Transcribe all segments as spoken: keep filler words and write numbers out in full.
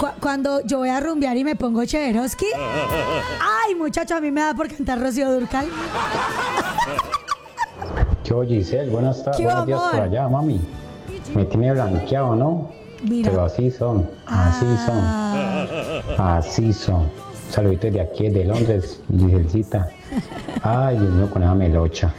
cu- cuando yo voy a rumbear y me pongo Cheverosky. Ay, muchacho, a mí me da por cantar Rocío Dúrcal. ¿Qué hubo, Giselle? Buenas tardes, ¿Qué buenos días amor? por allá, mami. Me tiene blanqueado, ¿no? Mira. Pero así son, así Ah. son, así son. Saluditos de aquí, de Londres, Giselcita. Ay, Dios mío, con esa melocha.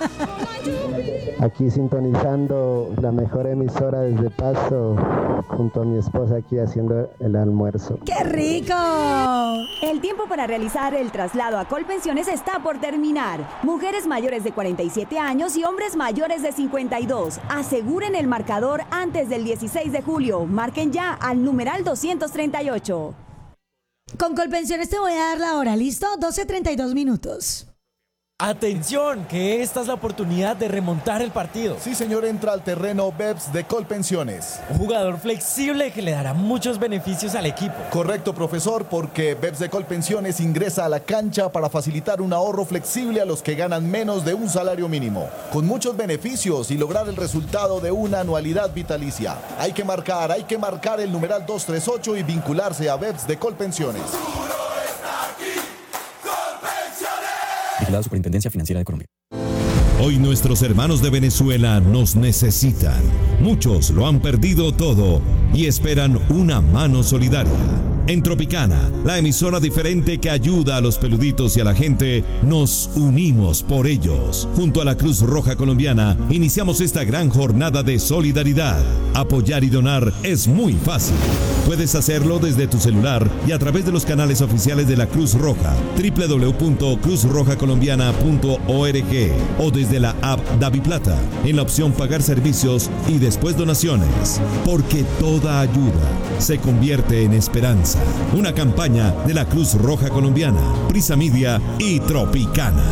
Aquí sintonizando la mejor emisora desde Pasto, junto a mi esposa aquí haciendo el almuerzo. ¡Qué rico! El tiempo para realizar el traslado a Colpensiones está por terminar. Mujeres mayores de cuarenta y siete años y hombres mayores de cincuenta y dos. Aseguren el marcador antes del dieciséis de julio. Marquen ya al numeral doscientos treinta y ocho. Con Colpensiones te voy a dar la hora, ¿listo? doce treinta y dos minutos. Atención, que esta es la oportunidad de remontar el partido. Sí, señor, entra al terreno Beps de Colpensiones. Un jugador flexible que le dará muchos beneficios al equipo. Correcto, profesor, porque Beps de Colpensiones ingresa a la cancha para facilitar un ahorro flexible a los que ganan menos de un salario mínimo, con muchos beneficios y lograr el resultado de una anualidad vitalicia. Hay que marcar, hay que marcar el numeral doscientos treinta y ocho y vincularse a Beps de Colpensiones. La Superintendencia Financiera de Colombia. Hoy nuestros hermanos de Venezuela nos necesitan. Muchos lo han perdido todo y esperan una mano solidaria. En Tropicana, la emisora diferente que ayuda a los peluditos y a la gente, nos unimos por ellos. Junto a la Cruz Roja Colombiana, iniciamos esta gran jornada de solidaridad. Apoyar y donar es muy fácil. Puedes hacerlo desde tu celular y a través de los canales oficiales de la Cruz Roja, doble u doble u doble u punto cruz roja colombiana punto org, o desde la app DaviPlata, en la opción Pagar servicios y después donaciones. Porque toda ayuda se convierte en esperanza. Una campaña de la Cruz Roja Colombiana, Prisa Media y Tropicana.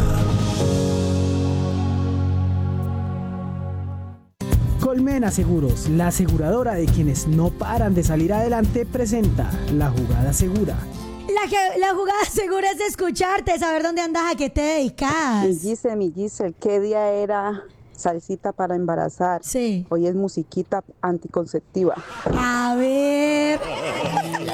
Colmena Seguros, la aseguradora de quienes no paran de salir adelante, presenta La Jugada Segura. La, que- la jugada segura es escucharte, saber dónde andas, a qué te dedicas. Mi Giselle, mi Giselle, ¿qué día era salsita para embarazar? Sí. Hoy es musiquita anticonceptiva. A ver.